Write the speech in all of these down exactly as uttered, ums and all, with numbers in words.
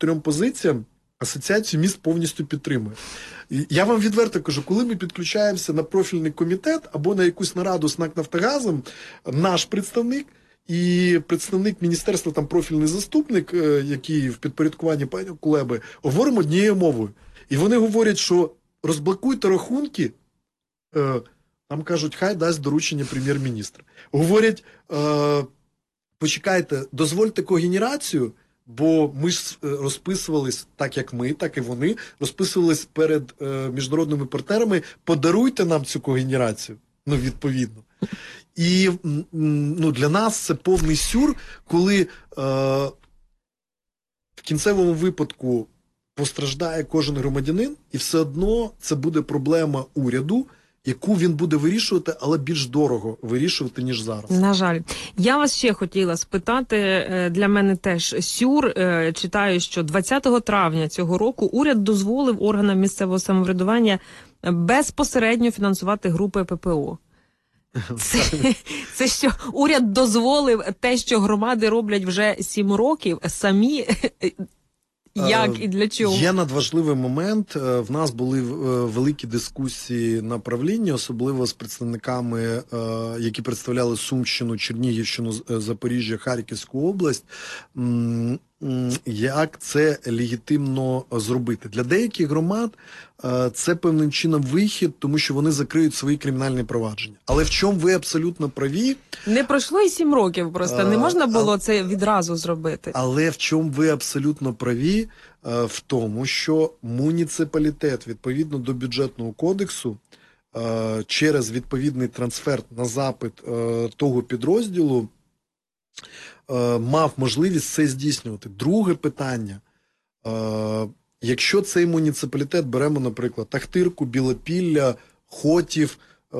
чотирьом позиціям Асоціацію міст повністю підтримує. І я вам відверто кажу, коли ми підключаємося на профільний комітет або на якусь нараду з НАК «Нафтогазом», наш представник і представник міністерства, там профільний заступник, який в підпорядкуванні пані Кулеби, говоримо однією мовою. І вони говорять, що розблокуйте рахунки, там кажуть, хай дасть доручення прем'єр-міністр. Говорять, почекайте, дозвольте когенерацію, бо ми ж розписувались, так як ми, так і вони, розписувались перед е, міжнародними партнерами, подаруйте нам цю когенерацію, ну, відповідно. І ну, для нас це повний сюр, коли е, в кінцевому випадку постраждає кожен громадянин, і все одно це буде проблема уряду, яку він буде вирішувати, але більш дорого вирішувати, ніж зараз. На жаль. Я вас ще хотіла спитати, для мене теж сюр, читаю, що двадцятого травня цього року уряд дозволив органам місцевого самоврядування безпосередньо фінансувати групи ППО. Це, це що, уряд дозволив те, що громади роблять вже сім років, самі... Як і для чого? Є надважливий момент. В нас були великі дискусії на правлінні, особливо з представниками, які представляли Сумщину, Чернігівщину, Запоріжжя, Харківську область. Як це легітимно зробити? Для деяких громад це певним чином вихід, тому що вони закриють свої кримінальні провадження. Але в чому ви абсолютно праві? Не пройшло і сім років просто, не можна було а, це відразу зробити. Але в чому ви абсолютно праві? В тому, що муніципалітет, відповідно до бюджетного кодексу, через відповідний трансфер на запит того підрозділу, мав можливість це здійснювати. Друге питання. Якщо цей муніципалітет, беремо, наприклад, Ахтирку, Білопілля, Хотів,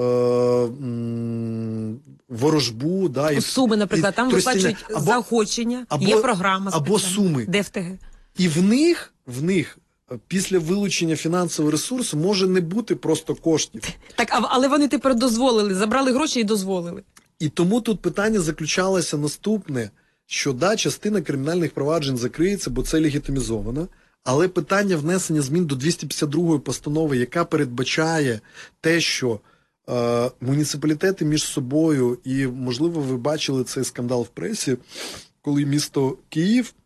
Ворожбу, да, і Суми, наприклад, і, там виплачують заохочення, або, є програма або Суми. ДФТГ. І в них, в них після вилучення фінансового ресурсу може не бути просто коштів. Так, але вони тепер дозволили, забрали гроші і дозволили. І тому тут питання заключалося наступне, що да, частина кримінальних проваджень закриється, бо це легітимізовано, але питання внесення змін до двісті п'ятдесят другої постанови, яка передбачає те, що е, муніципалітети між собою, і, можливо, ви бачили цей скандал в пресі, коли місто Київ,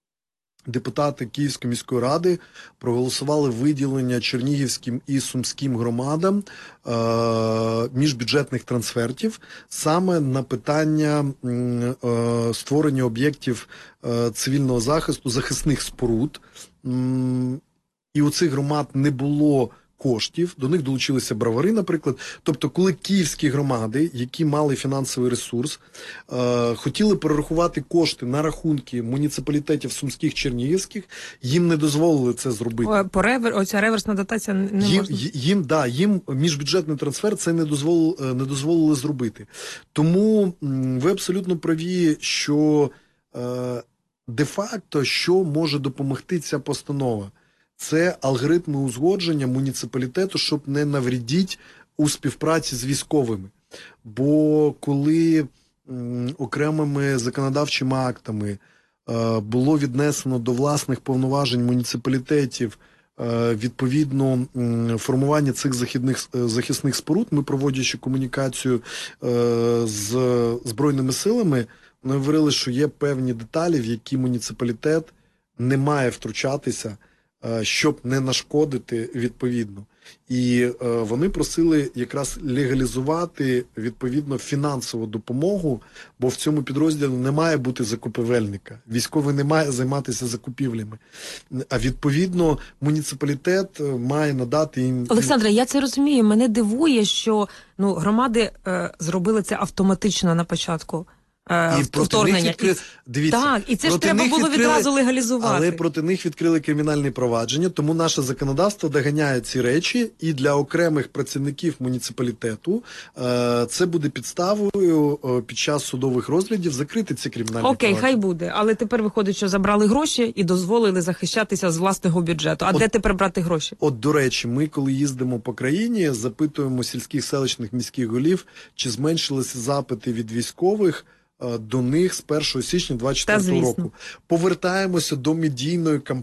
депутати Київської міської ради проголосували виділення чернігівським і сумським громадам е, міжбюджетних трансфертів саме на питання е, створення об'єктів е, цивільного захисту, захисних споруд. М, і у цих громад не було коштів, до них долучилися бровари, наприклад. Тобто, коли київські громади, які мали фінансовий ресурс, е, хотіли перерахувати кошти на рахунки муніципалітетів сумських, чернігівських, їм не дозволили це зробити. О, по ревер, оця реверсна дотація не їм, можна? Їм, да, їм міжбюджетний трансфер це не дозволили, не дозволили зробити. Тому м, ви абсолютно праві, що е, де-факто, що може допомогти ця постанова? Це алгоритми узгодження муніципалітету, щоб не навредіть у співпраці з військовими. Бо коли м, окремими законодавчими актами е, було віднесено до власних повноважень муніципалітетів е, відповідно м, формування цих західних, захисних споруд, ми, проводячи комунікацію е, з Збройними силами, вони говорили, що є певні деталі, в які муніципалітет не має втручатися, щоб не нашкодити відповідно. І е, вони просили якраз легалізувати відповідно фінансову допомогу, бо в цьому підрозділі не має бути закупівельника. Військовий не має займатися закупівлями. А відповідно муніципалітет має надати їм... Олександре, я це розумію. Мене дивує, що ну, громади е, зробили це автоматично на початку. І вторгнення. Відкри... Дивіться, так, і це ж треба було відкрили... відразу легалізувати. Але проти них відкрили кримінальні провадження, тому наше законодавство доганяє ці речі, і для окремих працівників муніципалітету е, це буде підставою е, під час судових розглядів закрити ці кримінальні Окей, провадження. хай буде. Але тепер виходить, що забрали гроші і дозволили захищатися з власного бюджету. А от, де тепер брати гроші? От, до речі, ми, коли їздимо по країні, запитуємо сільських, селищних, міських голів, чи зменшилися запити від військових до них з першого січня двадцять четвертого року. Повертаємося до медійної кампанії.